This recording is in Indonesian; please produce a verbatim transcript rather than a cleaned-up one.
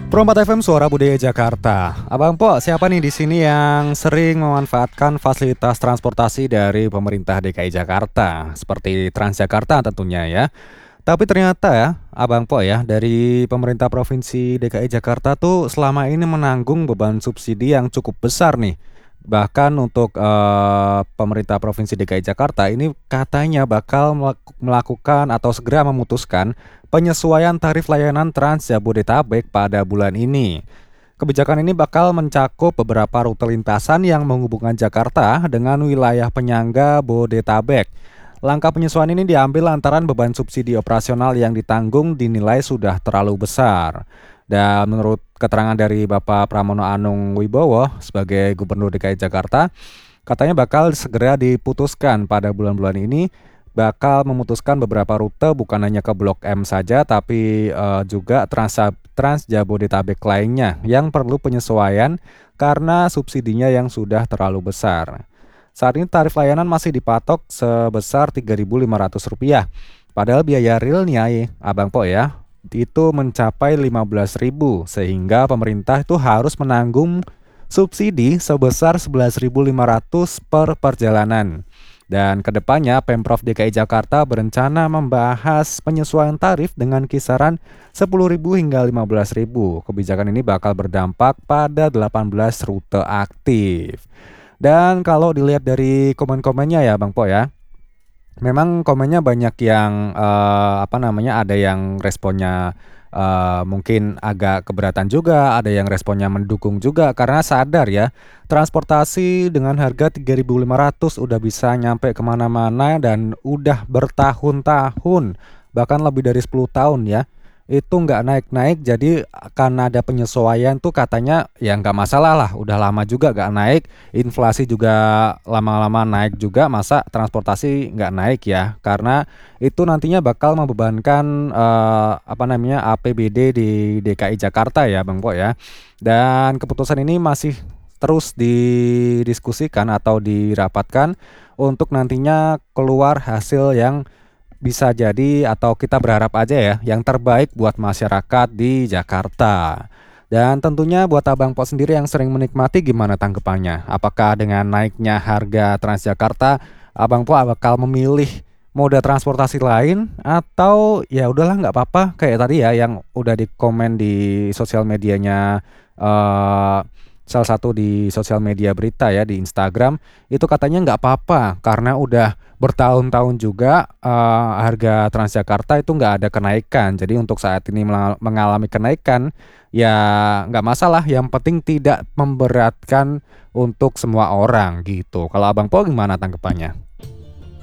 Perompak F M Suara Budaya Jakarta. Abang Po, siapa nih di sini yang sering memanfaatkan fasilitas transportasi dari pemerintah D K I Jakarta, seperti Transjakarta tentunya ya. Tapi ternyata ya, Abang Po ya, dari pemerintah Provinsi D K I Jakarta tuh selama ini menanggung beban subsidi yang cukup besar nih. Bahkan untuk eh, pemerintah Provinsi D K I Jakarta ini katanya bakal melak- melakukan atau segera memutuskan penyesuaian tarif layanan Trans Jabodetabek pada bulan ini. Kebijakan ini bakal mencakup beberapa rute lintasan yang menghubungkan Jakarta dengan wilayah penyangga Bodetabek. Langkah penyesuaian ini diambil lantaran beban subsidi operasional yang ditanggung dinilai sudah terlalu besar. Dan menurut keterangan dari Bapak Pramono Anung Wibowo sebagai Gubernur D K I Jakarta, katanya bakal segera diputuskan pada bulan-bulan ini, bakal memutuskan beberapa rute bukan hanya ke Blok M saja tapi eh, juga Trans Trans Jabodetabek lainnya yang perlu penyesuaian karena subsidinya yang sudah terlalu besar. Saat ini tarif layanan masih dipatok sebesar tiga ribu lima ratus rupiah. Padahal biaya realnya, ya, Abang Po ya, itu mencapai lima belas ribu sehingga pemerintah itu harus menanggung subsidi sebesar sebelas ribu lima ratus per perjalanan. Dan kedepannya Pemprov D K I Jakarta berencana membahas penyesuaian tarif dengan kisaran sepuluh ribu hingga lima belas ribu. Kebijakan ini bakal berdampak pada delapan belas rute aktif. Dan kalau dilihat dari komen-komennya ya Bang Po ya, memang komennya banyak yang eh, apa namanya, ada yang responnya eh, mungkin agak keberatan juga, ada yang responnya mendukung juga karena sadar ya, transportasi dengan harga tiga ribu lima ratus udah bisa nyampe kemana-mana dan udah bertahun-tahun, bahkan lebih dari sepuluh tahun ya, itu nggak naik-naik. Jadi karena ada penyesuaian tuh katanya ya nggak masalah lah, udah lama juga nggak naik, inflasi juga lama-lama naik juga, masa transportasi nggak naik ya, karena itu nantinya bakal membebankan eh, apa namanya A P B D di D K I Jakarta ya Bang Po ya. Dan keputusan ini masih terus didiskusikan atau dirapatkan untuk nantinya keluar hasil yang bisa jadi, atau kita berharap aja ya, yang terbaik buat masyarakat di Jakarta. Dan tentunya buat Abang Po sendiri yang sering menikmati, gimana tanggapannya? Apakah dengan naiknya harga Transjakarta, Abang Po bakal memilih moda transportasi lain, atau ya udahlah nggak apa-apa kayak tadi ya yang udah dikomen di sosial medianya, eh, salah satu di sosial media berita ya di Instagram, itu katanya nggak apa-apa karena udah bertahun-tahun juga eh, harga Transjakarta itu nggak ada kenaikan. Jadi untuk saat ini mela- mengalami kenaikan ya nggak masalah, yang penting tidak memberatkan untuk semua orang gitu. Kalau Abang Po gimana tanggapannya?